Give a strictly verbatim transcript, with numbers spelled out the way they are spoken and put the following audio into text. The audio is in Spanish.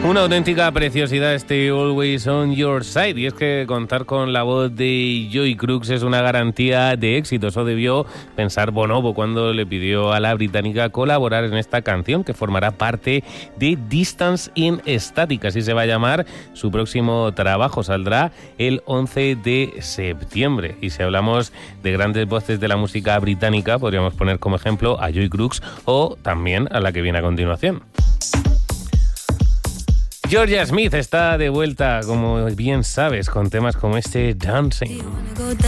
Una auténtica preciosidad este Always on Your Side, y es que contar con la voz de Joey Crooks es una garantía de éxito. Eso debió pensar Bonobo cuando le pidió a la británica colaborar en esta canción que formará parte de Distance in Static, así se va a llamar. Su próximo trabajo saldrá el once de septiembre, y si hablamos de grandes voces de la música británica podríamos poner como ejemplo a Joey Crooks o también a la que viene a continuación. Georgia Smith está de vuelta, como bien sabes, con temas como este Dancing.